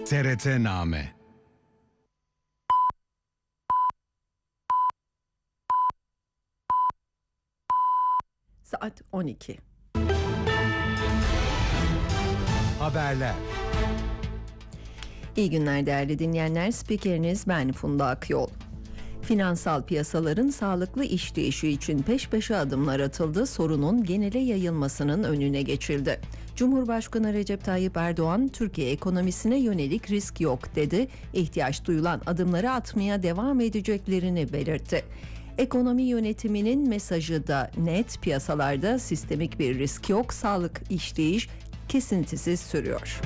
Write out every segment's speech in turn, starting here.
TRT-Name. Saat 12. Haberler. İyi günler değerli dinleyenler. Spikeriniz ben Funda Akyol. Finansal piyasaların sağlıklı işleyişi için peş peşe adımlar atıldı. Sorunun genele yayılmasının önüne geçildi. Cumhurbaşkanı Recep Tayyip Erdoğan, Türkiye ekonomisine yönelik risk yok dedi. İhtiyaç duyulan adımları atmaya devam edeceklerini belirtti. Ekonomi yönetiminin mesajı da net, piyasalarda sistemik bir risk yok, sağlık işleyiş kesintisiz sürüyor.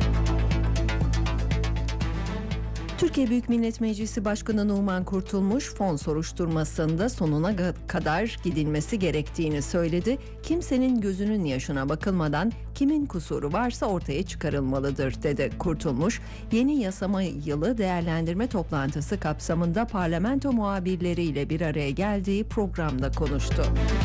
Türkiye Büyük Millet Meclisi Başkanı Numan Kurtulmuş, fon soruşturmasında sonuna kadar gidilmesi gerektiğini söyledi. Kimsenin gözünün yaşına bakılmadan kimin kusuru varsa ortaya çıkarılmalıdır dedi. Kurtulmuş, yeni yasama yılı değerlendirme toplantısı kapsamında parlamento muhabirleriyle bir araya geldiği programda konuştu.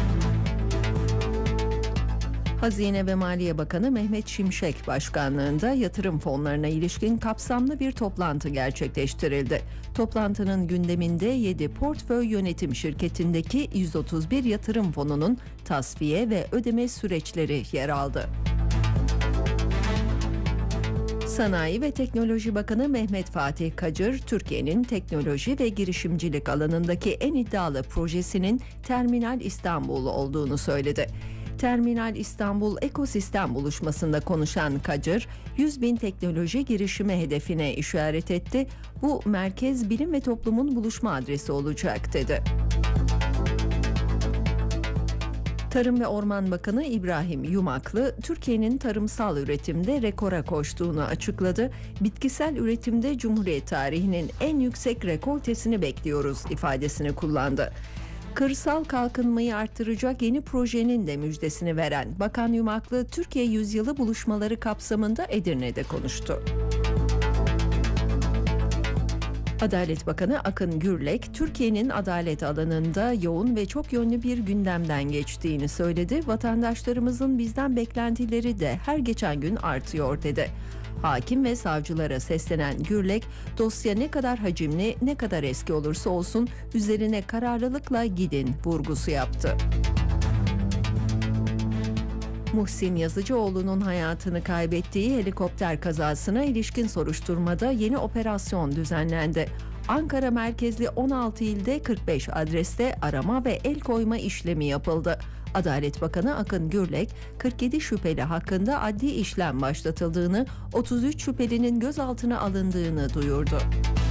Hazine ve Maliye Bakanı Mehmet Şimşek başkanlığında yatırım fonlarına ilişkin kapsamlı bir toplantı gerçekleştirildi. Toplantının gündeminde 7 portföy yönetim şirketindeki 131 yatırım fonunun tasfiye ve ödeme süreçleri yer aldı. Sanayi ve Teknoloji Bakanı Mehmet Fatih Kacır, Türkiye'nin teknoloji ve girişimcilik alanındaki en iddialı projesinin Terminal İstanbul olduğunu söyledi. Terminal İstanbul Ekosistem Buluşması'nda konuşan Kacır, 100.000 teknoloji girişimi hedefine işaret etti. Bu merkez bilim ve toplumun buluşma adresi olacak dedi. Tarım ve Orman Bakanı İbrahim Yumaklı, Türkiye'nin tarımsal üretimde rekora koştuğunu açıkladı. Bitkisel üretimde Cumhuriyet tarihinin en yüksek rekoltesini bekliyoruz ifadesini kullandı. Kırsal kalkınmayı artıracak yeni projenin de müjdesini veren Bakan Yumaklı, Türkiye Yüzyılı buluşmaları kapsamında Edirne'de konuştu. Adalet Bakanı Akın Gürlek, Türkiye'nin adalet alanında yoğun ve çok yönlü bir gündemden geçtiğini söyledi. Vatandaşlarımızın bizden beklentileri de her geçen gün artıyor dedi. Hakim ve savcılara seslenen Gürlek, dosya ne kadar hacimli, ne kadar eski olursa olsun üzerine kararlılıkla gidin vurgusu yaptı. Muhsin Yazıcıoğlu'nun hayatını kaybettiği helikopter kazasına ilişkin soruşturmada yeni operasyon düzenlendi. Ankara merkezli 16 ilde 45 adreste arama ve el koyma işlemi yapıldı. Adalet Bakanı Akın Gürlek, 47 şüpheli hakkında adli işlem başlatıldığını, 33 şüphelinin gözaltına alındığını duyurdu.